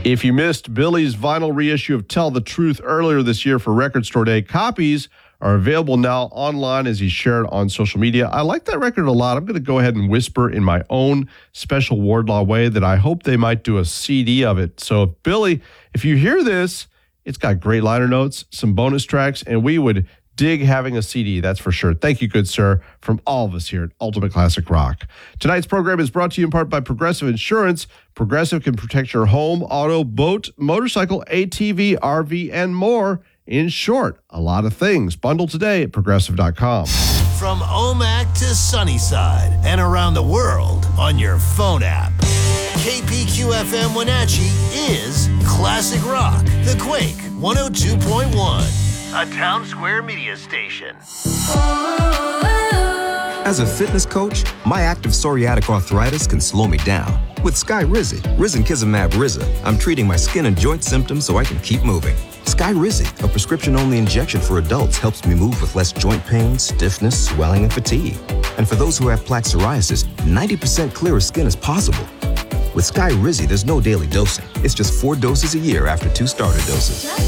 If you missed Billy's vinyl reissue of Tell the Truth earlier this year for Record Store Day, copies are available now online as he shared on social media. I like that record a lot. I'm going to go ahead and whisper in my own special Wardlaw way that I hope they might do a CD of it. So, Billy, if you hear this, it's got great liner notes, some bonus tracks, and we would dig having a CD, that's for sure. Thank you, good sir, from all of us here at Ultimate Classic Rock. Tonight's program is brought to you in part by Progressive Insurance. Progressive can protect your home, auto, boat, motorcycle, ATV, RV, and more. In short, a lot of things. Bundle today at Progressive.com. From Omak to Sunnyside and around the world on your phone app. KPQFM Wenatchee is Classic Rock, The Quake 102.1. A Town Square media station. As a fitness coach, my active psoriatic arthritis can slow me down. With Skyrizi, Risankizumab Riza, I'm treating my skin and joint symptoms so I can keep moving. Skyrizi, a prescription-only injection for adults, helps me move with less joint pain, stiffness, swelling, and fatigue. And for those who have plaque psoriasis, 90% clearer skin is possible. With Skyrizi, there's no daily dosing. It's just 4 doses a year after 2 starter doses.